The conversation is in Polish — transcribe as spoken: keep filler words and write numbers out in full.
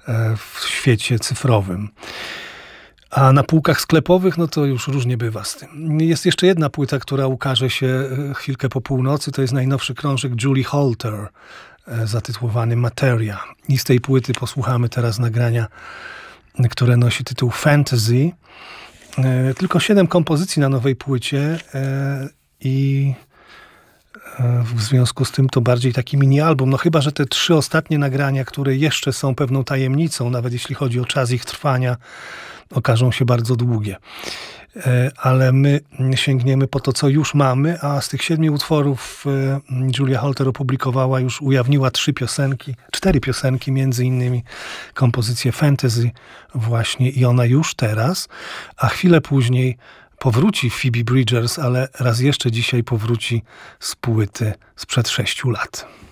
w świecie cyfrowym. A na półkach sklepowych, no to już różnie bywa z tym. Jest jeszcze jedna płyta, która ukaże się chwilkę po północy. To jest najnowszy krążek Julie Holter, zatytułowany Materia. I z tej płyty posłuchamy teraz nagrania, które nosi tytuł Fantasy. Tylko siedem kompozycji na nowej płycie i w związku z tym to bardziej taki mini-album. No chyba, że te trzy ostatnie nagrania, które jeszcze są pewną tajemnicą, nawet jeśli chodzi o czas ich trwania, okażą się bardzo długie. Ale my sięgniemy po to, co już mamy, a z tych siedmiu utworów Julia Holter opublikowała, już ujawniła trzy piosenki, cztery piosenki, między innymi kompozycję Fantasy właśnie i ona już teraz, a chwilę później powróci Phoebe Bridgers, ale raz jeszcze dzisiaj powróci z płyty sprzed sześciu lat.